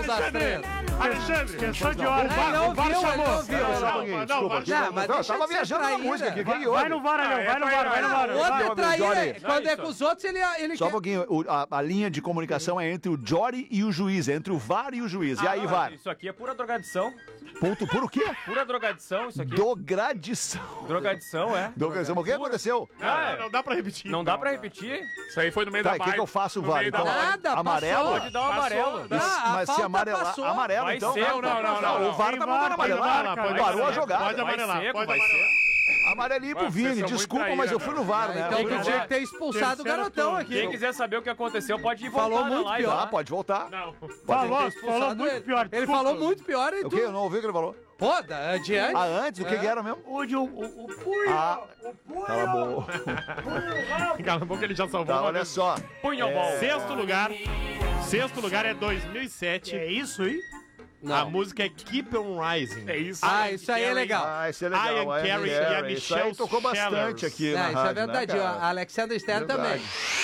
Qual das três? Alexandre, questão de hora. O VAR chamou. Desculpa, eu tava viajando na música aqui. Vai no VAR, Alhão, vai no VAR. Outra é traíra. Quando é com os outros, ele Só um pouquinho, a linha de comunicação é entre o Jory e o juiz, é entre o VAR e o juiz. E aí, VAR? Isso aqui é pura drogadição. Ponto por o quê? Pura drogadição, isso aqui. Drogadição. Drogadição, é. Drogadição. O que aconteceu? Não dá pra repetir. Não dá pra repetir? Isso aí foi no meio Tá, da e o vibe. que eu faço, No VAR? meio da Então, vibe. Nada, amarelo? passou. Pode dar um amarelo. Mas se falta amarelar, passou. amarelo, Vai então. ser, Não. O VAR tá mandando amarelar. Parou a jogada. Pode amarelar, ser, pode vai amarelar. Amarelinho pro Vocês Vini, são muito desculpa, traíra, mas eu fui no VAR, né? Então Eu fui tu no tinha VAR. que ter expulsado o garotão aqui. Quem quiser saber o que aconteceu, pode voltar Falou na muito live. pior. Tá, pode voltar. Não. Falou Falou muito pior. Ele falou muito pior e O tu... quê? Eu não ouvi o que ele falou. Pô, adiante. Ah, antes? O que era mesmo? O punho. Ah, cala a boca. Cala a boca, ele já salvou. Tá, uma olha vez. só. Punho ao bol. Sexto lugar é 2007. É isso aí? Não. A música é Keep on Rising. É isso. Isso aí é legal. Ah, isso é legal. Ian Carey e a Isso aí Michelle tocou bastante Sellers. aqui na Isso é rádio, verdade. né, ó, cara? a Alexandra Stern Verdade. também.